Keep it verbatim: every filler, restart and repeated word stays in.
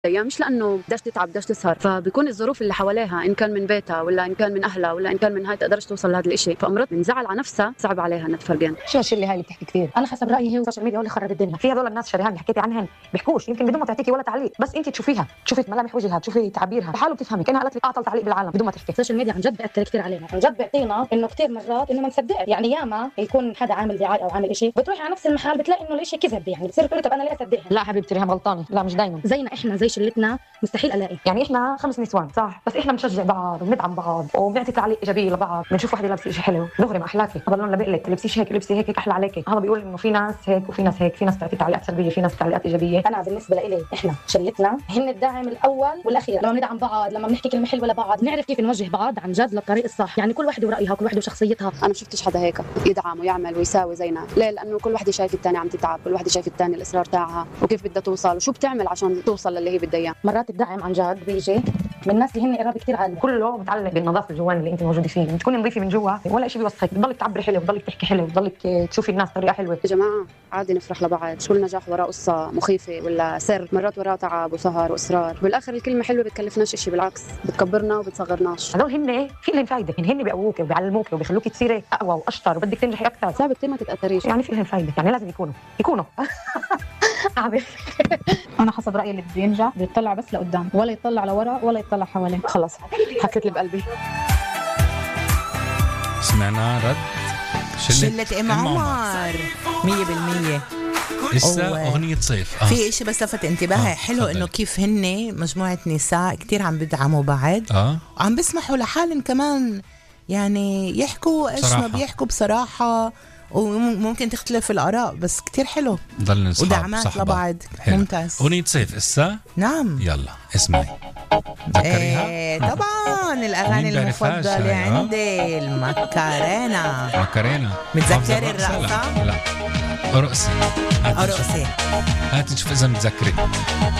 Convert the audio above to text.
هي مش لانه بدها تتعب بدها تسهر، فبيكون الظروف اللي حواليها ان كان من بيتها ولا ان كان من اهلها ولا ان كان من هاي تقدرش توصل لهذا الشيء، فامرت من زعل على نفسها صعب عليها انها تفرقان. شو هالشيء اللي هاي اللي بتحكي كثير؟ انا حسب رايي هي السوشيال ميديا هو اللي خرب الدنيا. في هذول الناس شريهان اللي حكيتي عنهن بيحكوش يمكن بدون ما تعطيكي ولا تعليق، بس انت تشوفيها، تشوفي ملامح وجهها، تشوفي تعابيرها، بحاله بتفهمي كانها قالت لك اعطل تعليق بالعالم بدون ما تحكي. السوشيال ميديا عن جد بيأثر كثير علينا، عن جد بيعطينا انه كثير مرات انه ما نصدق. يعني ياما يكون حدا عامل دعايه او عامل شيء بتروحي على نفس المحل بتلاقي انه الشيء كذب، يعني بتصير تقولي طب انا ليه اصدقها؟ لا حبيبتي ريهام غلطانه، لا مش دايما. زينا احنا زي شلتنا مستحيل الاقي، يعني احنا خمس نسوان صح، بس احنا بنشجع بعض وبندعم بعض وبنعطي تعليق ايجابي لبعض، بنشوف وحده لابسه شيء حلو دغري ما احلاكي هذا اللون لبقلك، لبسيش هيك لبسي هيك احلى عليكي. هذا بيقول انه في ناس هيك وفي ناس هيك، في ناس تعطي تعليقات سلبيه في ناس تعليقات ايجابيه. انا بالنسبه لي احنا شلتنا هن الداعم الاول والاخير، لما بندعم بعض لما بنحكي كلمه حلوه لبعض نعرف كيف نوجه بعض عن جد للطريق الصح. يعني كل وحده ورايها وكل وحده وشخصيتها. انا ما شفتش حدا هيك يدعم ويعمل ويساوي زينا، ليه؟ لانه كل وحده شايفه الثانيه عم تتعب، كل وحده شايفه الثانيه الاصرار تاعها وكيف بدها توصل وشو بتعمل عشان توصل للي هي بدها اياه. مرات الدعم عن جد بيجي من الناس اللي هن قرابه كثير عاليه، كله متعلق بالنظافه الجواني اللي انت موجوده فيه، تكوني نظيفه من جوا ولا شيء بيوسخك، بتضلك تعبري حلو، بتضلك تحكي حلو، بتضلك تشوفي الناس طريقه حلوه. يا جماعه عادي نفرح لبعض، شو النجاح وراه قصه مخيفه ولا سر؟ مرات وراه تعب وسهر واصرار، بالاخر الكلمه حلوه بتكلفناش شيء، بالعكس بتكبرنا وبتصغرناش. هذول هن في لهم فايده، هن بيقووكي وبيعلموكي وبيخلوكي تصيري اقوى واشطر وبدك تنجحي اكثر. صعب كثير ما تتاثريش، يعني في لهم فايده، يعني لازم يكونوا يكونوا انا حسب رايي اللي بده ينجح بيطلع بس لقدام، ولا يطلع لورا ولا يطلع حواليه. خلص حكيت لي بقلبي. سمعنا رد شلة ام عمر مية بالمية. لسه أغنية صيف. آه. في إشي بس لفت انتباهي. آه. حلو إنه كيف هن مجموعة نساء كتير عم بدعموا بعض. آه. عم بيسمحوا لحالهم كمان يعني يحكوا إيش ما بيحكوا بصراحة، وممكن تختلف الآراء بس كتير حلو. ضلنا نصحاب ودعمات لبعض. ممتاز. أغنية صيف إسا. نعم. يلا اسمعي. تذكريها؟ ايه طبعا الأغاني المفضلة عندي المكارينا. مكارينا. متذكري الرقصة؟ لا. أرقصي. أرقصي. هاتي نشوف إذا متذكري.